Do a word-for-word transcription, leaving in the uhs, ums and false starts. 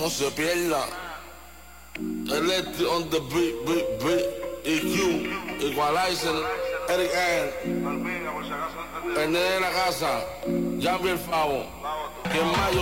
no se pierda. Electric on the beat, beat, beat. E Q, Equalizer, Eric N. El nene de la casa, Jambi el Favo. Que en mayo